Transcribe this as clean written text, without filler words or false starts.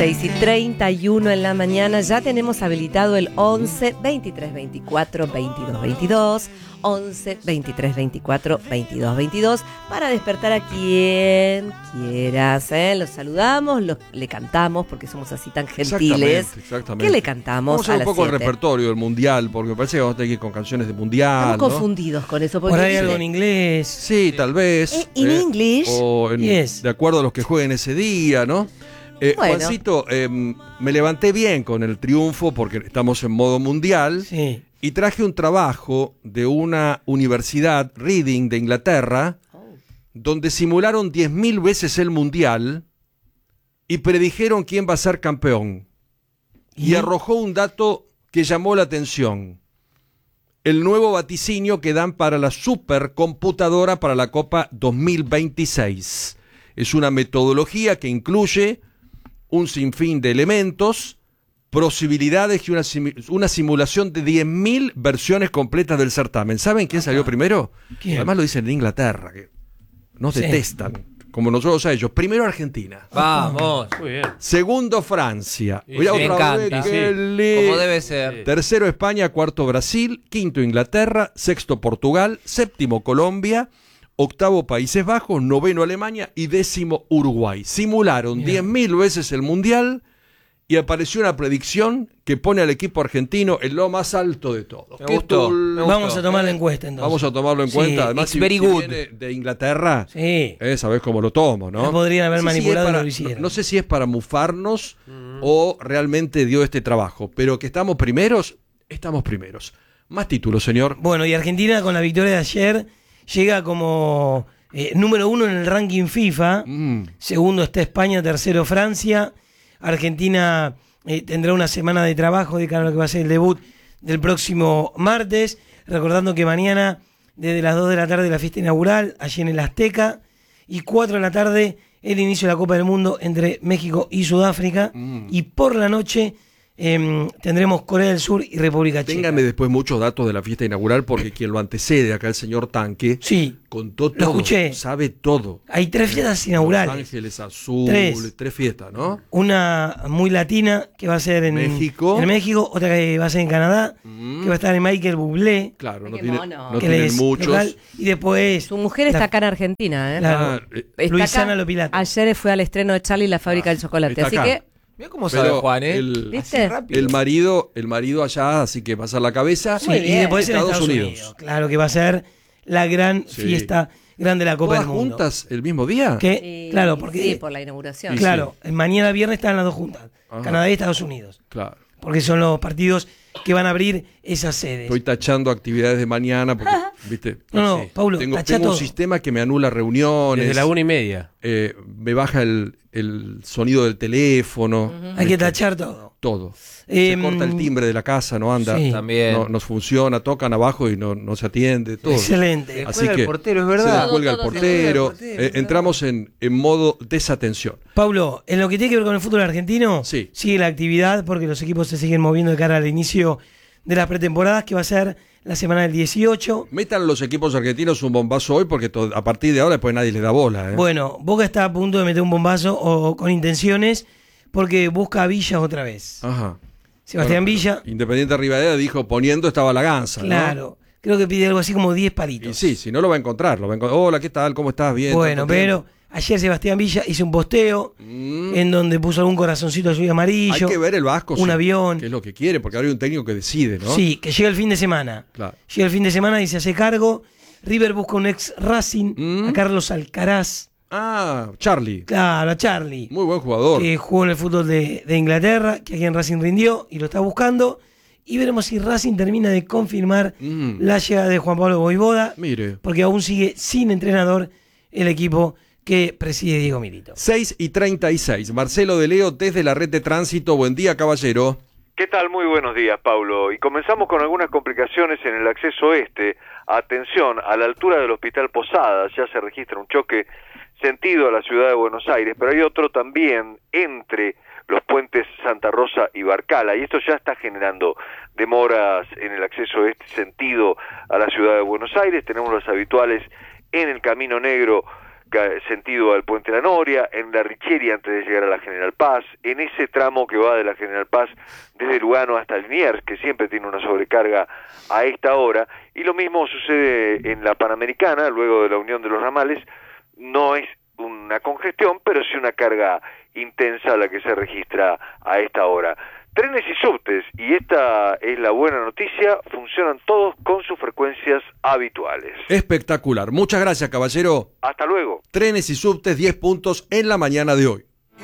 6:31 en la mañana, ya tenemos habilitado el 11 23 24 22 22, 11 23 24 22 22, para despertar a quien quieras, ¿eh? Los saludamos, le cantamos, porque somos así tan gentiles. Exactamente. ¿Qué le cantamos? Vamos a ver un poco 7. el repertorio del mundial, porque me parece que vamos a tener que ir con canciones de mundial. Estamos ¿no? confundidos con eso. Por ahí algo en inglés. Sí, tal vez. ¿In English? O Yes. de acuerdo a los que jueguen ese día, ¿no? Bueno. Juancito, me levanté bien con el triunfo porque estamos en modo mundial. Sí. Y traje un trabajo de una universidad, Reading, de Inglaterra, donde simularon 10.000 veces el mundial y predijeron quién va a ser campeón. Y arrojó un dato que llamó la atención: el nuevo vaticinio que dan para la supercomputadora para la Copa 2026. Es una metodología que incluye un sinfín de elementos, posibilidades y una simulación de 10.000 versiones completas del certamen. ¿Saben quién salió primero? ¿Quién? Además lo dicen en Inglaterra, que nos detestan, como nosotros a ellos. Primero Argentina. Vamos. Muy bien. Segundo Francia. Sí, Mirá, me otra vez, encanta. qué Sí. lindo. Como debe ser. Tercero España, cuarto Brasil, quinto Inglaterra, sexto Portugal, séptimo Colombia, octavo Países Bajos, noveno Alemania y décimo Uruguay. Simularon 10.000 veces el mundial y apareció una predicción que pone al equipo argentino en lo más alto de todo. Me gustó. Vamos a tomar la encuesta entonces. Vamos a tomarlo en Sí, cuenta. Además, it's very good. viene de Inglaterra, Sí. sabés cómo lo tomo, ¿no? La podrían haber No sé si manipulado es y para- no lo hicieron. No sé si es para mufarnos o realmente dio este trabajo, pero que estamos primeros, estamos primeros. Más títulos, señor. Bueno, y Argentina con la victoria de ayer llega como número 1 en el ranking FIFA. Segundo está España, tercero Francia. Argentina tendrá una semana de trabajo de cara a lo que va a ser el debut del próximo martes. Recordando que mañana, desde las 2 de la tarde, la fiesta inaugural, allí en el Azteca. Y 4 de la tarde, el inicio de la Copa del Mundo entre México y Sudáfrica. Y por la noche tendremos Corea del Sur y República Checa. Téngame después muchos datos de la fiesta inaugural, porque quien lo antecede acá, el señor Tanque, Sí, contó lo todo, escuché. sabe todo. Hay 3 fiestas Los inaugurales. Ángeles Azules, 3 fiestas, ¿no? Una muy latina que va a ser en México. otra que va a ser en Canadá, que va a estar en Michael Bublé, Claro, Ay, no, qué tiene, mono. no que tienen es muchos. local, y después Su mujer está acá en Argentina, ¿eh? Claro. Ah, Está Luisana acá. Lopilato. Ayer fue al estreno de Charlie y la fábrica del chocolate. está Así acá. que, Mira cómo sabe Pero Juan, ¿eh? ¿viste? el marido allá, así que pasar la cabeza. Sí, y después en Estados Estados Unidos. Unidos. Claro que va a ser la gran Sí. fiesta grande de la Copa ¿Todas del Mundo. juntas el mismo día? Que, Sí, claro, porque sí, por la inauguración. claro, mañana viernes están las dos juntas, Ajá. Canadá y Estados Unidos, Claro. porque son los partidos que van a abrir esas sedes. Estoy tachando actividades de mañana porque, ¿viste? No, Sí. Paulo, Tengo tachá un todo. sistema que me anula reuniones. Desde la 1:30. Me baja el sonido del teléfono. Hay que tachar todo. Todo. Se Em, corta el timbre de la casa, no anda. sí. También. No funciona, tocan abajo y no se atiende, todo. Excelente. Así Juega el que portero, es se verdad. descuelga el Todo, portero. se descuelga el portero, Entramos en modo desatención. Paulo, en lo que tiene que ver con el fútbol argentino, Sí. sigue la actividad porque los equipos se siguen moviendo de cara al inicio de las pretemporadas, que va a ser la semana del 18. Metan a los equipos argentinos un bombazo hoy porque a partir de ahora después nadie les da bola. Bueno, Boca está a punto de meter un bombazo o con intenciones porque busca a Villa otra vez. Ajá. Sebastián Bueno, Villa, Independiente Rivadavia dijo poniendo estaba la ganza. ¿no? claro, creo que pide algo así como 10 Y palitos. sí, si no lo va a encontrar. Hola, ¿qué tal? ¿Cómo estás? Bien. Bueno, tanto pero tiempo. ayer Sebastián Villa hizo un posteo en donde puso algún corazoncito azul y amarillo. Hay que ver el Vasco. un avión. Que es lo que quiere, porque ahora hay un técnico que decide, ¿no? Sí, que llega el fin de semana. Claro. Llega el fin de semana y se hace cargo. River busca un ex Racing, a Carlos Alcaraz. Ah, Charlie. Claro, a Charlie. Muy buen jugador. Que jugó en el fútbol de Inglaterra, que aquí en Racing rindió y lo está buscando. Y veremos si Racing termina de confirmar la llegada de Juan Pablo Voivoda, Mire. porque aún sigue sin entrenador el equipo que preside Diego Milito. 6:36. Marcelo de Leo desde la red de tránsito. Buen día, caballero. ¿Qué tal? Muy buenos días, Paulo. Y comenzamos con algunas complicaciones en el acceso este. Atención, a la altura del Hospital Posadas ya se registra un choque sentido a la ciudad de Buenos Aires, pero hay otro también entre los puentes Santa Rosa y Barcala, y esto ya está generando demoras en el acceso este sentido a la ciudad de Buenos Aires. Tenemos los habituales en el Camino Negro sentido al Puente La Noria, en la Richieri antes de llegar a la General Paz, en ese tramo que va de la General Paz desde Lugano hasta Liniers, que siempre tiene una sobrecarga a esta hora, y lo mismo sucede en la Panamericana, luego de la unión de los ramales. No es una congestión, pero sí una carga intensa la que se registra a esta hora. Trenes y subtes, y esta es la buena noticia, funcionan todos con sus frecuencias habituales. Espectacular. Muchas gracias, caballero. Hasta luego. Trenes y subtes, 10 puntos en la mañana de hoy.